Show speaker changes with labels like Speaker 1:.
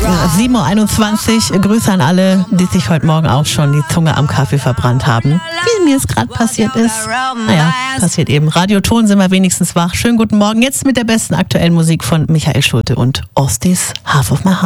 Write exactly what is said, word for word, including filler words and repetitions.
Speaker 1: sieben Uhr einundzwanzig. Grüße an alle, die sich heute Morgen auch schon die Zunge am Kaffee verbrannt haben. Wie mir es gerade passiert ist. Naja, passiert eben. Radioton sind wir wenigstens wach. Schönen guten Morgen. Jetzt mit der besten aktuellen Musik von Michael Schulte und Ostis Half of My Heart.